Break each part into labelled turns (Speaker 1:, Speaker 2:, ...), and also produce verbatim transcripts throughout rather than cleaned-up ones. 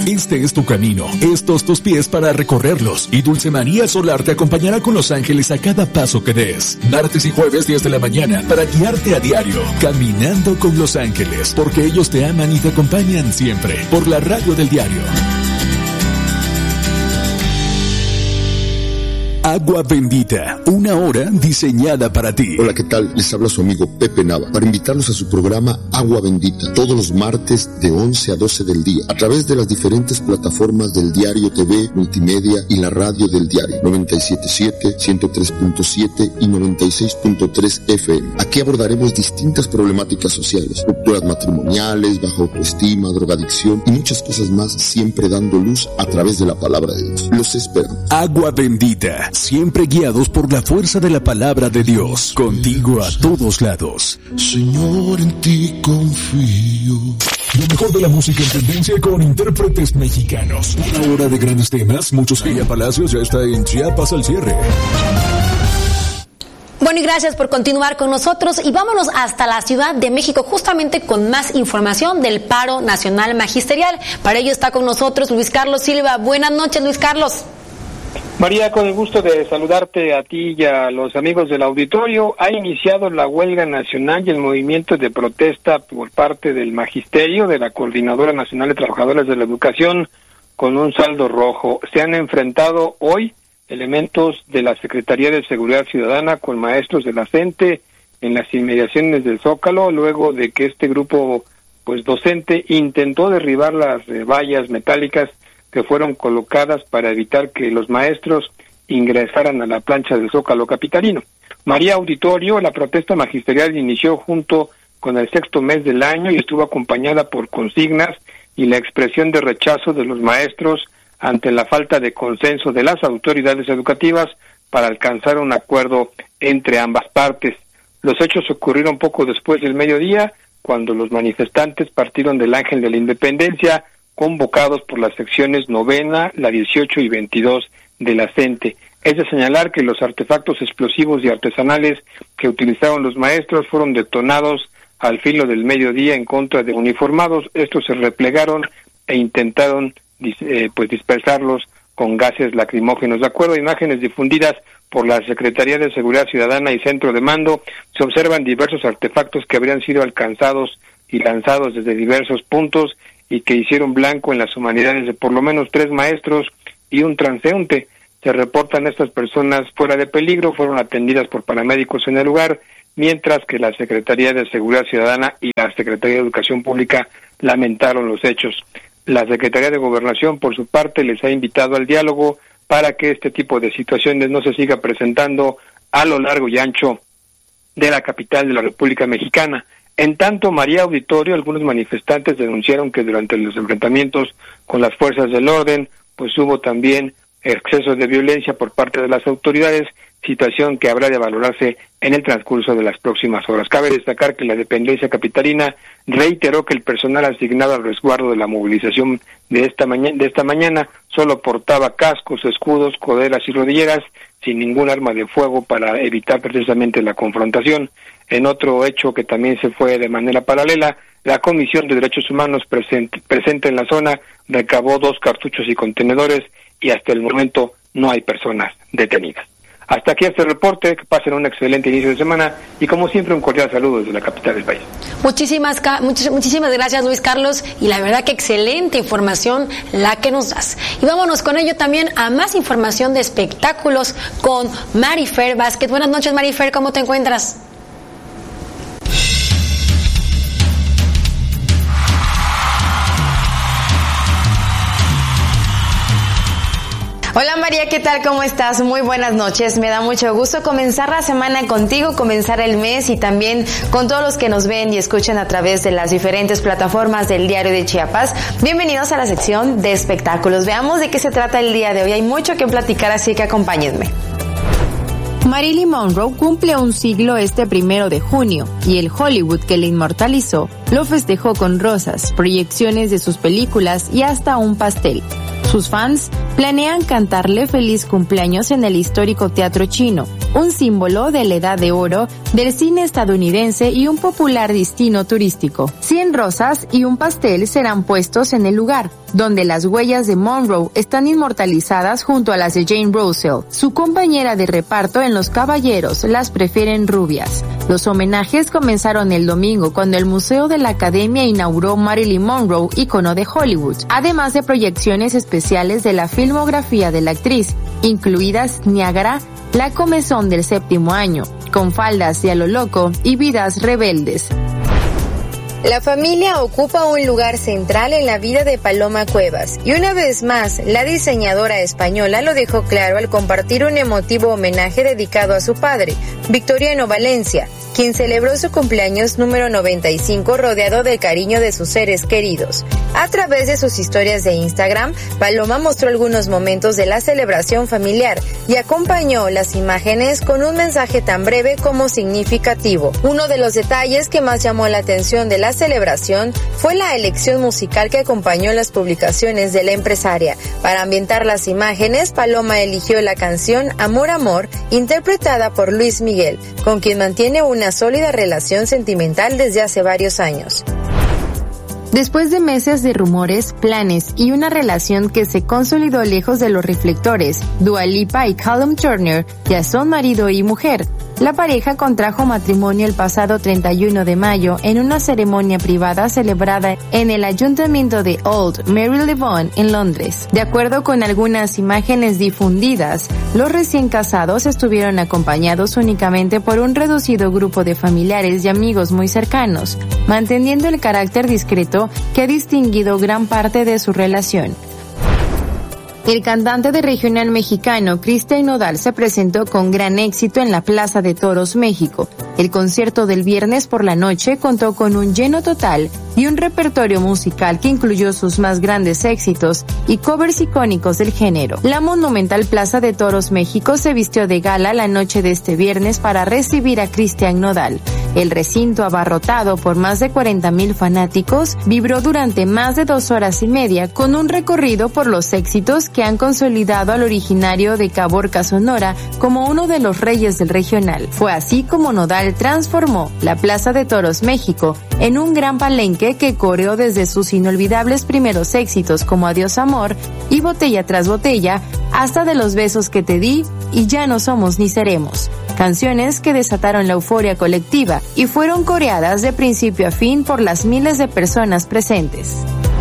Speaker 1: Este es tu camino, estos tus pies para recorrerlos, y Dulce María Solar te acompañará con los ángeles a cada paso que des. Martes y jueves diez de la mañana para guiarte a diario, caminando con los ángeles, porque ellos te aman y te acompañan siempre, por la radio del diario. Agua Bendita, una hora diseñada para ti.
Speaker 2: Hola, ¿qué tal? Les habla su amigo Pepe Nava para invitarlos a su programa Agua Bendita, todos los martes de once a doce del día, a través de las diferentes plataformas del Diario T V, Multimedia y la radio del diario, noventa y siete punto siete, ciento tres punto siete y noventa y seis punto tres F M. Aquí abordaremos distintas problemáticas sociales, rupturas matrimoniales, baja autoestima, drogadicción y muchas cosas más, siempre dando luz a través de la palabra de Dios. Los esperamos.
Speaker 1: Agua Bendita, siempre guiados por la fuerza de la palabra de Dios, contigo a todos lados.
Speaker 3: Señor, en ti confío.
Speaker 1: Lo mejor de la música en tendencia con intérpretes mexicanos. Una hora de grandes temas, muchos que ya Palacios ya está en Chiapas al cierre.
Speaker 4: Bueno, y gracias por continuar con nosotros y vámonos hasta la Ciudad de México justamente con más información del paro nacional magisterial. Para ello está con nosotros Luis Carlos Silva. Buenas noches, Luis Carlos.
Speaker 5: María, con el gusto de saludarte a ti y a los amigos del auditorio. Ha iniciado la huelga nacional y el movimiento de protesta por parte del Magisterio, de la Coordinadora Nacional de Trabajadores de la Educación, con un saldo rojo. Se han enfrentado hoy elementos de la Secretaría de Seguridad Ciudadana con maestros de la CENTE en las inmediaciones del Zócalo, luego de que este grupo pues docente intentó derribar las eh, vallas metálicas que fueron colocadas para evitar que los maestros ingresaran a la plancha del Zócalo capitalino. María Auditorio, la protesta magisterial inició junto con el sexto mes del año y estuvo acompañada por consignas y la expresión de rechazo de los maestros ante la falta de consenso de las autoridades educativas para alcanzar un acuerdo entre ambas partes. Los hechos ocurrieron poco después del mediodía, cuando los manifestantes partieron del Ángel de la Independencia, convocados por las secciones novena, la dieciocho y veintidós de la CENTE. Es de señalar que los artefactos explosivos y artesanales que utilizaron los maestros fueron detonados al filo del mediodía en contra de uniformados. Estos se replegaron e intentaron eh, pues dispersarlos con gases lacrimógenos. De acuerdo a imágenes difundidas por la Secretaría de Seguridad Ciudadana y Centro de Mando, se observan diversos artefactos que habrían sido alcanzados y lanzados desde diversos puntos y que hicieron blanco en las humanidades de por lo menos tres maestros y un transeúnte. Se reportan estas personas fuera de peligro, fueron atendidas por paramédicos en el lugar, mientras que la Secretaría de Seguridad Ciudadana y la Secretaría de Educación Pública lamentaron los hechos. La Secretaría de Gobernación, por su parte, les ha invitado al diálogo para que este tipo de situaciones no se siga presentando a lo largo y ancho de la capital de la República Mexicana. En tanto, María Auditorio, algunos manifestantes denunciaron que durante los enfrentamientos con las fuerzas del orden, pues hubo también exceso de violencia por parte de las autoridades, situación que habrá de valorarse en el transcurso de las próximas horas. Cabe destacar que la dependencia capitalina reiteró que el personal asignado al resguardo de la movilización de esta mañana, de esta mañana solo portaba cascos, escudos, coderas y rodilleras, sin ningún arma de fuego para evitar precisamente la confrontación. En otro hecho que también se fue de manera paralela, la Comisión de Derechos Humanos presente, presente en la zona recabó dos cartuchos y contenedores y hasta el momento no hay personas detenidas. Hasta aquí este reporte, que pasen un excelente inicio de semana y como siempre un cordial saludo desde la capital del país.
Speaker 4: Muchísimas, muchis, muchísimas gracias, Luis Carlos, y la verdad que excelente información la que nos das. Y vámonos con ello también a más información de espectáculos con Marifer Vázquez. Buenas noches, Marifer, ¿cómo te encuentras?
Speaker 6: Hola María, ¿qué tal? ¿Cómo estás? Muy buenas noches. Me da mucho gusto comenzar la semana contigo, comenzar el mes y también con todos los que nos ven y escuchan a través de las diferentes plataformas del Diario de Chiapas. Bienvenidos a la sección de espectáculos. Veamos de qué se trata el día de hoy. Hay mucho que platicar, así que acompáñenme.
Speaker 7: Marilyn Monroe cumple un siglo este primero de junio y el Hollywood que la inmortalizó lo festejó con rosas, proyecciones de sus películas y hasta un pastel. Sus fans planean cantarle feliz cumpleaños en el histórico Teatro Chino, un símbolo de la edad de oro del cine estadounidense y un popular destino turístico. cien rosas y un pastel serán puestos en el lugar, donde las huellas de Monroe están inmortalizadas junto a las de Jane Russell. Su compañera de reparto en Los Caballeros las prefieren rubias. Los homenajes comenzaron el domingo cuando el Museo de la Academia inauguró Marilyn Monroe, ícono de Hollywood, además de proyecciones especiales de la filmografía de la actriz, incluidas Niágara, La Comezón del Séptimo Año, Con Faldas y a lo Loco y Vidas Rebeldes.
Speaker 6: La familia ocupa un lugar central en la vida de Paloma Cuevas y una vez más la diseñadora española lo dejó claro al compartir un emotivo homenaje dedicado a su padre, Victoriano Valencia, quien celebró su cumpleaños número noventa y cinco rodeado del cariño de sus seres queridos. A través de sus historias de Instagram, Paloma mostró algunos momentos de la celebración familiar y acompañó las imágenes con un mensaje tan breve como significativo. Uno de los detalles que más llamó la atención de la celebración fue la elección musical que acompañó las publicaciones de la empresaria. Para ambientar las imágenes, Paloma eligió la canción Amor Amor, interpretada por Luis Miguel, con quien mantiene una sólida relación sentimental desde hace varios años.
Speaker 7: Después de meses de rumores, planes y una relación que se consolidó lejos de los reflectores, Dua Lipa y Callum Turner ya son marido y mujer. La pareja contrajo matrimonio el pasado treinta y uno de mayo en una ceremonia privada celebrada en el ayuntamiento de Old Marylebone en Londres. De acuerdo con algunas imágenes difundidas, los recién casados estuvieron acompañados únicamente por un reducido grupo de familiares y amigos muy cercanos, manteniendo el carácter discreto que ha distinguido gran parte de su relación. El cantante de regional mexicano Cristian Nodal se presentó con gran éxito en la Plaza de Toros, México. El concierto del viernes por la noche contó con un lleno total y un repertorio musical que incluyó sus más grandes éxitos y covers icónicos del género. La monumental Plaza de Toros, México se vistió de gala la noche de este viernes para recibir a Cristian Nodal. El recinto, abarrotado por más de cuarenta mil fanáticos, vibró durante más de dos horas y media con un recorrido por los éxitos que han consolidado al originario de Caborca, Sonora, como uno de los reyes del regional. Fue así como Nodal transformó la Plaza de Toros, México, en un gran palenque que coreó desde sus inolvidables primeros éxitos como Adiós Amor y Botella tras Botella, hasta De los besos que te di y Ya no somos ni seremos. Canciones que desataron la euforia colectiva y fueron coreadas de principio a fin por las miles de personas presentes.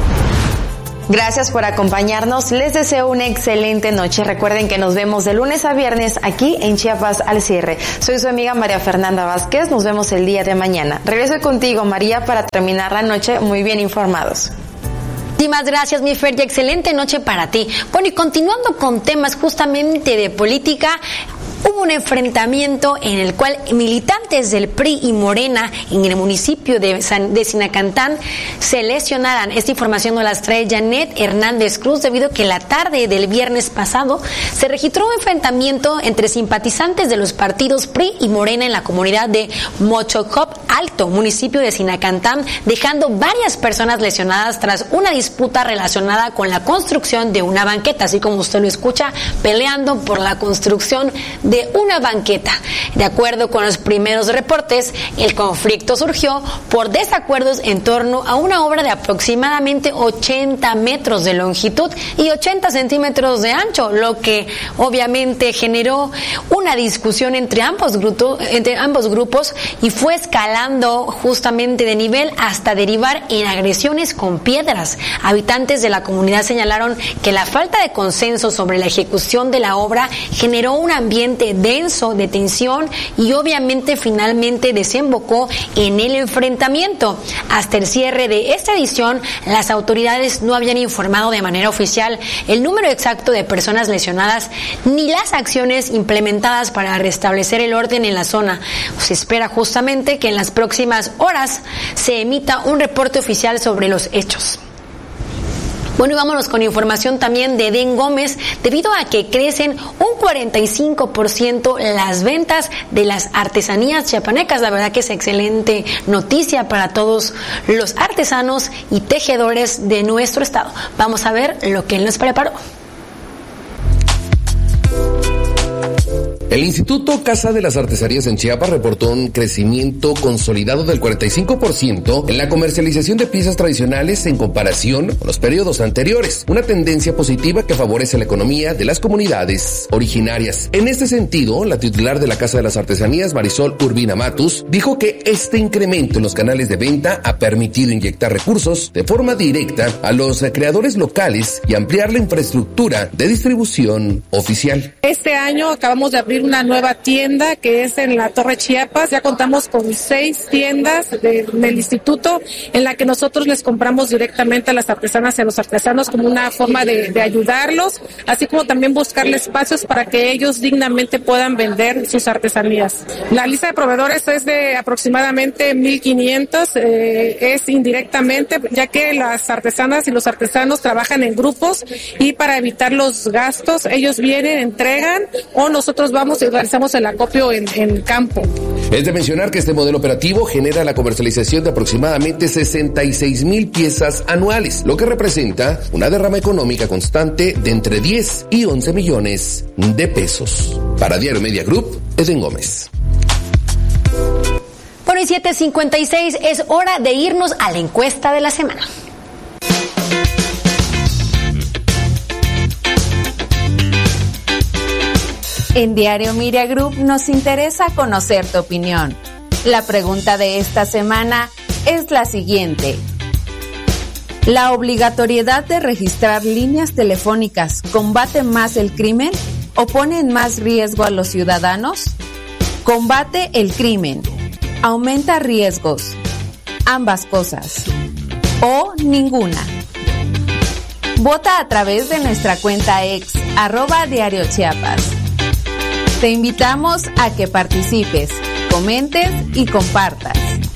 Speaker 6: Gracias por acompañarnos, les deseo una excelente noche. Recuerden que nos vemos de lunes a viernes aquí en Chiapas al cierre. Soy su amiga María Fernanda Vázquez, nos vemos el día de mañana. Regreso contigo, María, para terminar la noche muy bien informados.
Speaker 4: Muchísimas gracias, mi Fer, y excelente noche para ti. Bueno, y continuando con temas justamente de política, hubo un enfrentamiento en el cual militantes del P R I y Morena en el municipio de, San, de Sinacantán se lesionaran. Esta información nos la trae Janet Hernández Cruz, debido a que la tarde del viernes pasado se registró un enfrentamiento entre simpatizantes de los partidos P R I y Morena en la comunidad de Mochocop Alto, municipio de Sinacantán, dejando varias personas lesionadas tras una disputa relacionada con la construcción de una banqueta, así como usted lo escucha, peleando por la construcción de una banqueta. De acuerdo con los primeros reportes, el conflicto surgió por desacuerdos en torno a una obra de aproximadamente ochenta metros de longitud y ochenta centímetros de ancho, lo que obviamente generó una discusión entre ambos, grupo, entre ambos grupos y fue escalando justamente de nivel hasta derivar en agresiones con piedras. Habitantes de la comunidad señalaron que la falta de consenso sobre la ejecución de la obra generó un ambiente denso de tensión y obviamente finalmente desembocó en el enfrentamiento. Hasta el cierre de esta edición, las autoridades no habían informado de manera oficial el número exacto de personas lesionadas ni las acciones implementadas para restablecer el orden en la zona. Se espera justamente que en las próximas horas se emita un reporte oficial sobre los hechos. Bueno, y vámonos con información también de Den Gómez, debido a que crecen un cuarenta y cinco por ciento las ventas de las artesanías chiapanecas. La verdad que es excelente noticia para todos los artesanos y tejedores de nuestro estado. Vamos a ver lo que él nos preparó.
Speaker 8: El Instituto Casa de las Artesanías en Chiapas reportó un crecimiento consolidado del cuarenta y cinco por ciento en la comercialización de piezas tradicionales en comparación con los periodos anteriores, una tendencia positiva que favorece la economía de las comunidades originarias. En este sentido, la titular de la Casa de las Artesanías, Marisol Urbina Matus, dijo que este incremento en los canales de venta ha permitido inyectar recursos de forma directa a los creadores locales y ampliar la infraestructura de distribución oficial.
Speaker 9: Este año acabamos de abrir una nueva tienda que es en la Torre Chiapas. Ya contamos con seis tiendas de, del instituto en la que nosotros les compramos directamente a las artesanas y a los artesanos como una forma de, de ayudarlos, así como también buscarle espacios para que ellos dignamente puedan vender sus artesanías. La lista de proveedores es de aproximadamente mil quinientos, eh, es indirectamente, ya que las artesanas y los artesanos trabajan en grupos y para evitar los gastos, ellos vienen, entregan o nosotros vamos y realizamos el acopio en, en campo.
Speaker 8: Es de mencionar que este modelo operativo genera la comercialización de aproximadamente sesenta y seis mil piezas anuales, lo que representa una derrama económica constante de entre diez y once millones de pesos. Para Diario Media Group, Eden Gómez.
Speaker 4: Bueno, y siete cincuenta y seis, es hora de irnos a la encuesta de la semana.
Speaker 7: En Diario Media Group nos interesa conocer tu opinión. La pregunta de esta semana es la siguiente. ¿La obligatoriedad de registrar líneas telefónicas combate más el crimen o pone en más riesgo a los ciudadanos? ¿Combate el crimen? ¿Aumenta riesgos? Ambas cosas. ¿O ninguna? Vota a través de nuestra cuenta ex, arroba Diario Chiapas. Te invitamos a que participes, comentes y compartas.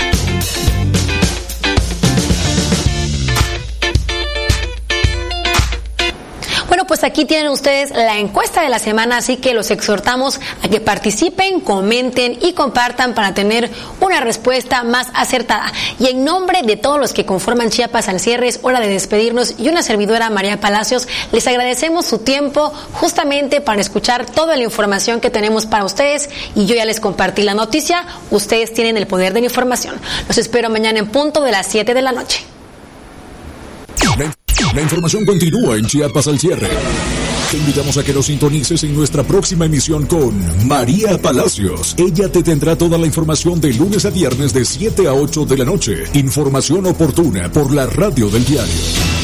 Speaker 4: Bueno, pues aquí tienen ustedes la encuesta de la semana, así que los exhortamos a que participen, comenten y compartan para tener una respuesta más acertada. Y en nombre de todos los que conforman Chiapas al cierre, es hora de despedirnos y una servidora, María Palacios, les agradecemos su tiempo justamente para escuchar toda la información que tenemos para ustedes y yo ya les compartí la noticia, ustedes tienen el poder de la información. Los espero mañana en punto de las siete de la noche.
Speaker 1: La información continúa en Chiapas al cierre. Te invitamos a que nos sintonices en nuestra próxima emisión con María Palacios. Ella te tendrá toda la información de lunes a viernes de siete a ocho de la noche. Información oportuna por la radio del diario.